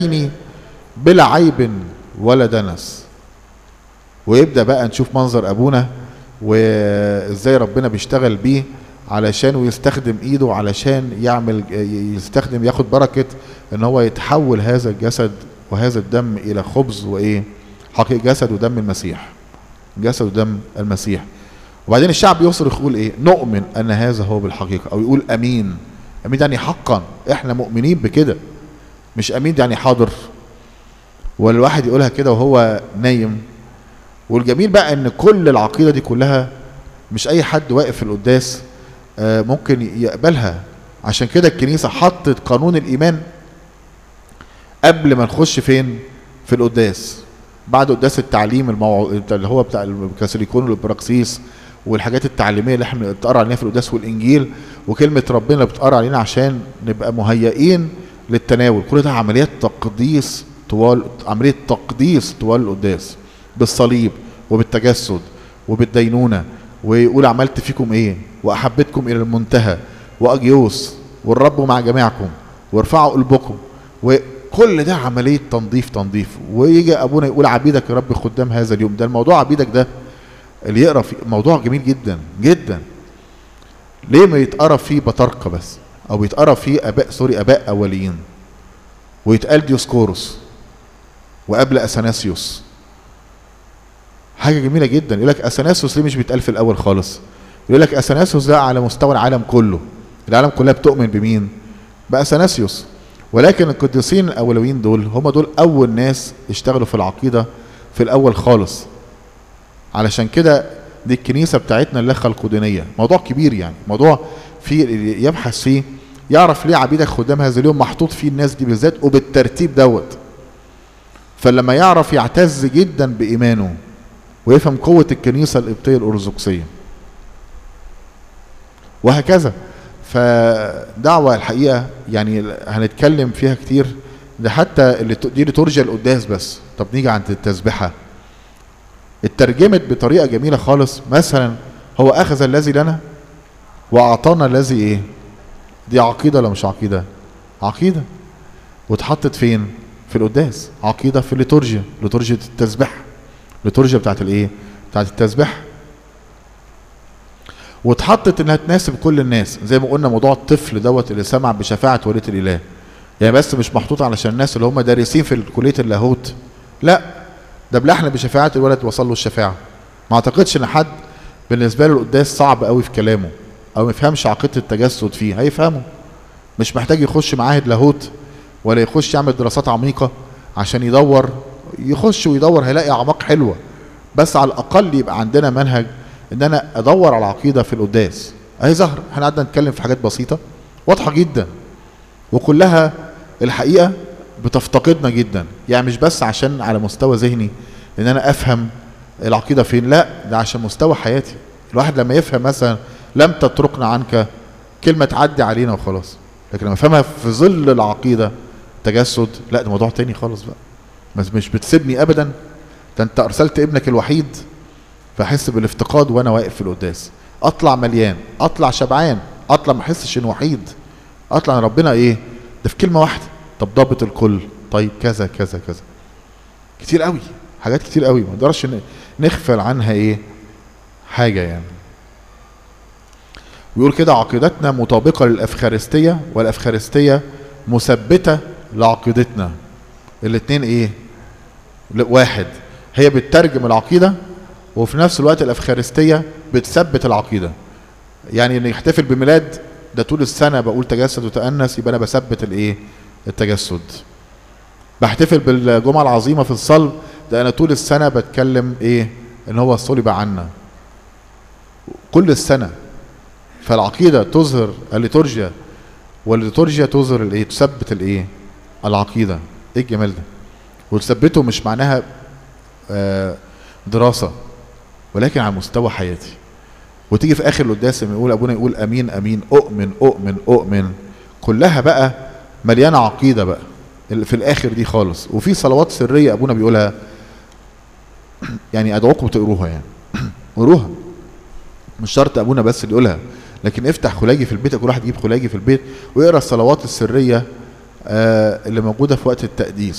بلا عيب ولا دنس. ويبدأ بقى نشوف منظر ابونا وازاي ربنا بيشتغل بيه علشان ويستخدم ايده علشان يستخدم ياخد بركة ان هو يتحول هذا الجسد وهذا الدم الى خبز وايه حقيقي جسد ودم المسيح، جسد ودم المسيح. وبعدين الشعب يصرخ يقول ايه؟ نؤمن ان هذا هو بالحقيقة، او يقول امين. امين يعني حقا احنا مؤمنين بكده، مش امين يعني حاضر ولا الواحد يقولها كده وهو نايم. والجميل بقى ان كل العقيدة دي كلها مش اي حد واقف في القداس ممكن يقبلها. عشان كده الكنيسة حطت قانون الايمان قبل ما نخش فين؟ في القداس. بعد قداس التعليم اللي هو بتاع الكاثوليكون والبراكسيس والحاجات التعليميه اللي احنا بنقرا عليها في القداس والانجيل وكلمه ربنا اللي بتقرا علينا عشان نبقى مهيئين للتناول. كل ده عمليه تقديس طوال القداس، بالصليب وبالتجسد وبالدينونه، ويقول عملت فيكم ايه واحبتكم الى المنتهى واجيوس والرب مع جميعكم وارفعوا قلبكم. كل ده عملية تنظيف. ويجي ابونا يقول عبيدك يا رب خدام هذا اليوم. ده الموضوع عبيدك ده اللي يقرا فيه موضوع جميل جدا جدا. ليه ما يتقرا فيه بطاركه بس، او يتقرا فيه اباء اوليين، ويتقال ديوسكوروس وقبل اثناسيوس؟ حاجه جميله جدا. يقول لك اثناسيوس ليه مش بيتقال في الاول خالص؟ يقول لك اثناسيوس ده على مستوى العالم كله، العالم كلها بتؤمن بمين؟ باثناسيوس. ولكن القديسين الاولويين دول هم دول اول ناس اشتغلوا في العقيده في الاول خالص. علشان كده دي الكنيسه بتاعتنا اللخه القدنيه. موضوع كبير يعني، موضوع فيه يبحث فيه، يعرف ليه عبيدك خدام هذا اليوم محطوط فيه الناس دي بالذات وبالترتيب دوت. فلما يعرف يعتز جدا بايمانه ويفهم قوه الكنيسه القبطيه الارثوذكسيه وهكذا. فدعوة الحقيقة يعني هنتكلم فيها كتير. ده حتى دي لترجى القداس بس. طب نيجي عند التسبحة، اترجمت بطريقة جميلة خالص. مثلا هو أخذ الذي لنا وأعطانا الذي إيه؟ دي عقيدة ولا مش عقيدة؟ عقيدة. واتحطت فين؟ في القداس. عقيدة في الليتورجيا، ليتورجيا التسبحة، الليتورجيا بتاعت الإيه؟ بتاعت التسبحة. واتحطت انها تناسب كل الناس. زي ما قلنا موضوع الطفل دوت اللي سمع بشفاعة ولية الإله، يعني بس مش محطوط علشان الناس اللي هم دارسين في كلية اللاهوت، لا، ده بلحن بشفاعة الولد وصل له الشفاعة. ما اعتقدش ان حد بالنسبة له القداس صعب قوي في كلامه او ما يفهمش عقيدة التجسد فيه، هيفهمه. مش محتاج يخش معاهد لاهوت ولا يخش يعمل دراسات عميقة عشان يخش ويدور هيلاقي اعماق حلوة. بس على الاقل يبقى عندنا منهج ان انا ادور على العقيدة في القداس. اهي ظهر احنا قعدنا نتكلم في حاجات بسيطة واضحة جدا وكلها الحقيقة بتفتقدنا جدا. يعني مش بس عشان على مستوى ذهني ان انا افهم العقيدة فين، لا، ده عشان مستوى حياتي. الواحد لما يفهم مثلا لم تتركنا عنك، كلمة تعدي علينا وخلاص، لكن لما افهمها في ظل العقيدة تجسد، لا، ده موضوع تاني خالص بقى. مش بتسيبني ابدا، ده انت ارسلت ابنك الوحيد فاحس بالافتقاد وانا واقف في القداس. اطلع مليان، اطلع شبعان، اطلع ما احسش اني وحيد، اطلع ان ربنا ايه ده في كلمه واحده. طب ضابط الكل، طيب كذا كذا كذا، كتير قوي، حاجات كتير قوي ما نقدرش نغفل عنها ايه حاجه يعني. ويقول كده عقيدتنا مطابقه للافخارستيه والافخارستيه مثبته لعقيدتنا. الاثنين ايه؟ واحد. هي بتترجم العقيده وفي نفس الوقت الافخارستيه بتثبت العقيده. يعني ان يحتفل بميلاد ده طول السنه بقول تجسد وتأنس، يبقى انا بثبت الايه؟ التجسد. بحتفل بالجمعه العظيمه في الصلب، ده انا طول السنه بتكلم ايه؟ ان هو صلب عنا كل السنه. فالعقيده تظهر الليتورجيا والليتورجيا تظهر الايه؟ تثبت الايه؟ العقيده. ايه الجمال ده؟ وتثبته مش معناها دراسه، ولكن على مستوى حياتي. وتيجي في اخر القداس لما يقول ابونا يقول امين امين اؤمن اؤمن اؤمن، كلها بقى مليانه عقيده بقى في الاخر دي خالص. وفي صلوات سريه ابونا بيقولها، يعني ادعوكم تقروها، يعني قروها، مش شرط ابونا بس اللي يقولها، لكن افتح خلاجي في البيت، كل واحد يجيب خلاجي في البيت ويقرا الصلوات السريه اللي موجودة في وقت التقديس.